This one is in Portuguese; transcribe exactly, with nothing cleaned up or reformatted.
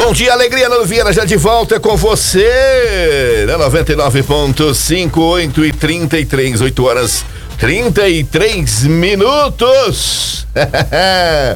Bom dia, alegria, Nando Vieira já de volta com você na noventa e nove ponto cinco, oito e trinta e três, oito horas trinta e três minutos.